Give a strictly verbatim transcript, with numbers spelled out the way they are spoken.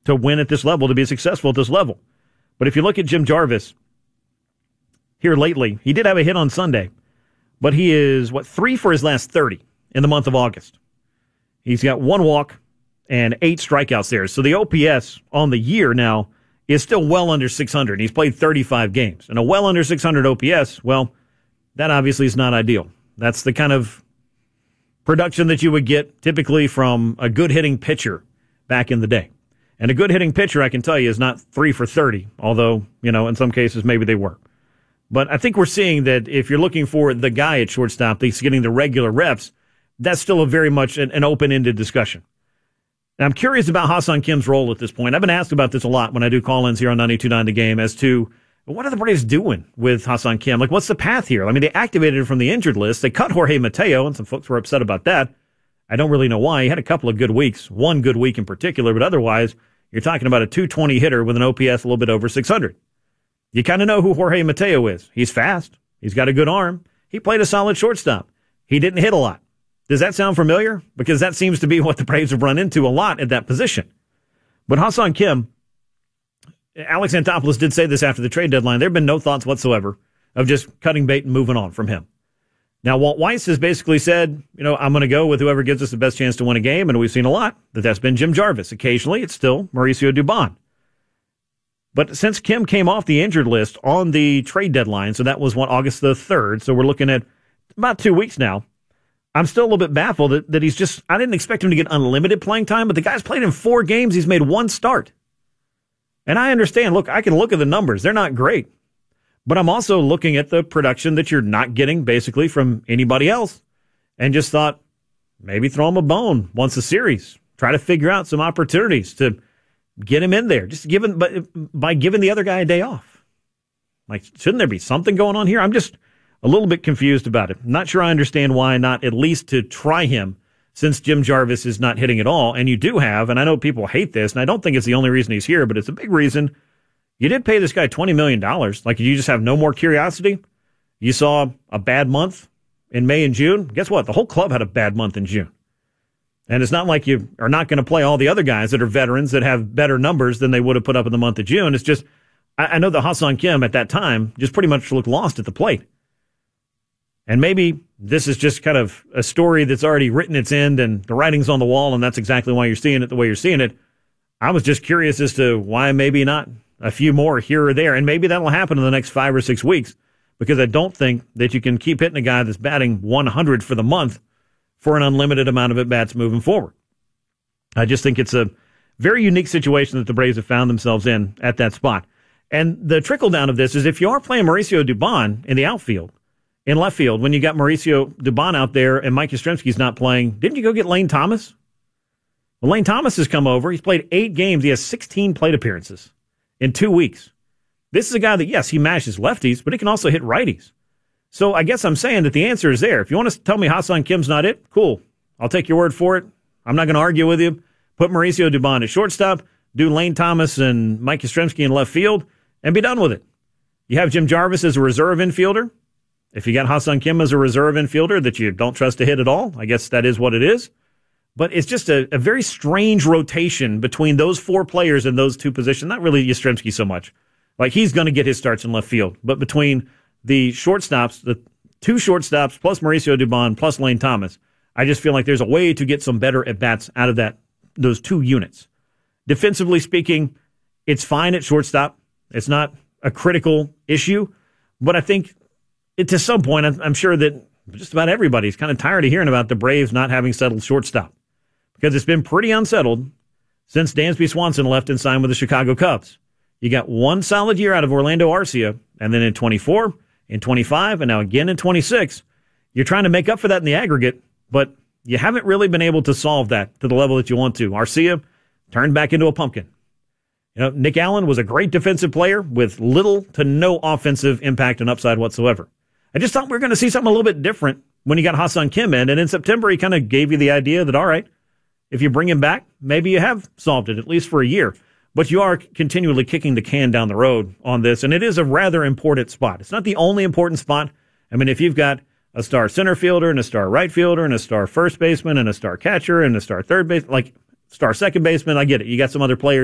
to win at this level, to be successful at this level. But if you look at Jim Jarvis here lately, he did have a hit on Sunday, but he is, what, three for his last thirty in the month of August. He's got one walk and eight strikeouts there. So the O P S on the year now is still well under six hundred. He's played thirty-five games. And a well under six hundred O P S, well, that obviously is not ideal. That's the kind of production that you would get typically from a good hitting pitcher back in the day. And a good hitting pitcher, I can tell you, is not three for thirty, although, you know, in some cases maybe they were. But I think we're seeing that if you're looking for the guy at shortstop that's getting the regular reps, that's still a very much an, an open-ended discussion. And I'm curious about Ha-Seong Kim's role at this point. I've been asked about this a lot when I do call-ins here on ninety-two point nine The Game as to what are the Braves doing with Ha-Seong Kim? Like, what's the path here? I mean, they activated him from the injured list. They cut Jorge Mateo, and some folks were upset about that. I don't really know why. He had a couple of good weeks, one good week in particular, but otherwise, you're talking about a two twenty hitter with an O P S a little bit over six hundred. You kind of know who Jorge Mateo is. He's fast. He's got a good arm. He played a solid shortstop. He didn't hit a lot. Does that sound familiar? Because that seems to be what the Braves have run into a lot at that position. But Ha-Seong Kim, Alex Anthopoulos did say this after the trade deadline. There have been no thoughts whatsoever of just cutting bait and moving on from him. Now, Walt Weiss has basically said, you know, I'm going to go with whoever gives us the best chance to win a game, and we've seen a lot that that's been Jim Jarvis. Occasionally, it's still Mauricio Dubon. But since Kim came off the injured list on the trade deadline, so that was what, August the third, so we're looking at about two weeks now, I'm still a little bit baffled that, that he's just, I didn't expect him to get unlimited playing time, but the guy's played in four games. He's made one start. And I understand, look, I can look at the numbers. They're not great. But I'm also looking at the production that you're not getting basically from anybody else and just thought maybe throw him a bone once a series. Try to figure out some opportunities to get him in there. Just giving, but by giving the other guy a day off. Like, shouldn't there be something going on here? I'm just a little bit confused about it. Not sure I understand why not at least to try him since Jim Jarvis is not hitting at all. And you do have, and I know people hate this, and I don't think it's the only reason he's here, but it's a big reason. You did pay this guy twenty million dollars. Like, you just have no more curiosity? You saw a bad month in May and June. Guess what? The whole club had a bad month in June. And it's not like you are not going to play all the other guys that are veterans that have better numbers than they would have put up in the month of June. It's just, I, I know that Ha-Seong Kim at that time just pretty much looked lost at the plate. And maybe this is just kind of a story that's already written its end and the writing's on the wall, and that's exactly why you're seeing it the way you're seeing it. I was just curious as to why maybe not a few more here or there, and maybe that'll happen in the next five or six weeks, because I don't think that you can keep hitting a guy that's batting one hundred for the month for an unlimited amount of at-bats moving forward. I just think it's a very unique situation that the Braves have found themselves in at that spot. And the trickle-down of this is if you are playing Mauricio Dubon in the outfield, in left field, when you got Mauricio Dubon out there and Mike Yastrzemski's not playing, didn't you go get Lane Thomas? Well, Lane Thomas has come over. He's played eight games. He has sixteen plate appearances in two weeks. This is a guy that, yes, he mashes lefties, but he can also hit righties. So I guess I'm saying that the answer is there. If you want to tell me Ha-Seong Kim's not it, cool. I'll take your word for it. I'm not going to argue with you. Put Mauricio Dubon at shortstop, do Lane Thomas and Mike Yastrzemski in left field, and be done with it. You have Jim Jarvis as a reserve infielder. If you got Ha-Seong Kim as a reserve infielder that you don't trust to hit at all, I guess that is what it is. But it's just a, a very strange rotation between those four players in those two positions. Not really Yastrzemski so much. Like, he's going to get his starts in left field. But between the shortstops, the two shortstops, plus Mauricio Dubon, plus Lane Thomas, I just feel like there's a way to get some better at-bats out of that those two units. Defensively speaking, it's fine at shortstop. It's not a critical issue. But I think it, to some point, I'm, I'm sure that just about everybody's kind of tired of hearing about the Braves not having settled shortstop, because it's been pretty unsettled since Dansby Swanson left and signed with the Chicago Cubs. You got one solid year out of Orlando Arcia, and then in twenty-four, in twenty-five, and now again in twenty-six, you're trying to make up for that in the aggregate, but you haven't really been able to solve that to the level that you want to. Arcia turned back into a pumpkin. You know, Nick Allen was a great defensive player with little to no offensive impact and upside whatsoever. I just thought we were going to see something a little bit different when you got Ha-Seong Kim in, and in September he kind of gave you the idea that, all right, if you bring him back, maybe you have solved it, at least for a year. But you are continually kicking the can down the road on this, and it is a rather important spot. It's not the only important spot. I mean, if you've got a star center fielder and a star right fielder and a star first baseman and a star catcher and a star third base, like star second baseman, I get it. You got some other players